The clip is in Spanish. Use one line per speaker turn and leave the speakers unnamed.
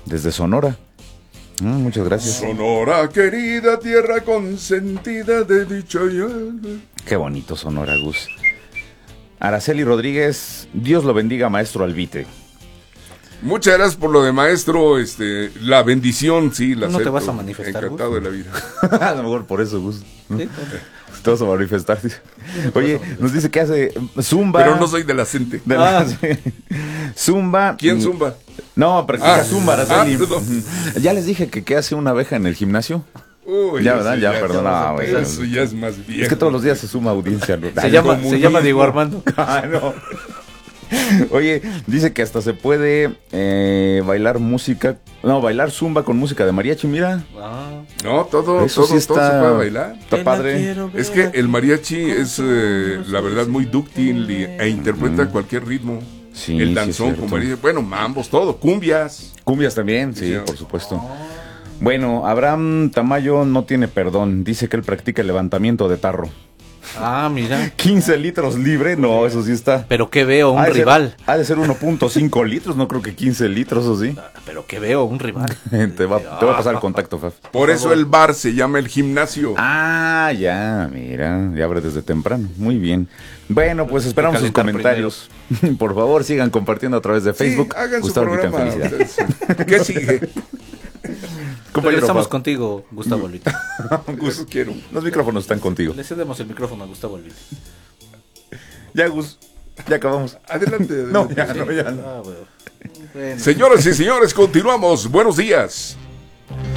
desde Sonora. Muchas gracias.
Sonora, querida tierra consentida de dicha y...
Qué bonito Sonora, Gus. Araceli Rodríguez, Dios lo bendiga, maestro Albite.
Muchas gracias por lo de maestro, la bendición, sí, la
¿No te
acepto.
vas a manifestar,
Encantado
Gus?
de la vida.
A lo mejor por eso, Gus.
Sí,
Te vas a manifestar. Oye, nos dice que hace Zumba.
Pero no soy de la gente.
Zumba.
¿Quién zumba?
No, practica Zumba, Araceli.
perdón.
Ya les dije que qué hace una abeja en el gimnasio.
Uy,
Ya, ¿verdad?
eso
Ya, perdona, güey.
Eso ya es más viejo.
Es que todos los días se suma audiencia, ¿no?
Se llama Diego Armando.
Ah, no. Oye, dice que hasta se puede bailar Zumba con música de mariachi, mira.
No, todo
Eso sí
se puede bailar.
Está padre.
Es que el mariachi es, la verdad, muy dúctil e interpreta cualquier ritmo.
Sí,
el
sí,
danzón,
es
con
cierto.
mariachi, bueno, mambos, todo, cumbias.
Cumbias también, sí,
Sí.
por supuesto. Bueno, Abraham Tamayo no tiene perdón. Dice que él practica el levantamiento de tarro.
Ah, mira.
15 litros libre, no, eso sí está.
Pero ¿qué veo? Un
Ha de ser-
rival.
Ha de ser 1.5 litros, no creo que 15 litros, ¿o sí?
Pero ¿qué veo? Un rival.
Te va a pasar el contacto, Faf.
Por eso el bar se llama el gimnasio.
Ah, ya, mira, ya abre desde temprano. Muy bien. Bueno, pues esperamos sus
calentar
comentarios. Por favor, sigan compartiendo a través de Facebook.
Sí, hagan su
Gustavo Albite en
programa.
Felicidad.
¿Qué sigue?
Compañero
Regresamos
Faf,
contigo, Gustavo Albite.
Gus, quiero.
los micrófonos están contigo.
Le cedemos el micrófono a Gustavo Albite.
Ya, Gus, ya acabamos.
Adelante.
No,
adelante.
ya, no, ya no.
Ah, bueno.
Señoras y señores, continuamos. Buenos días.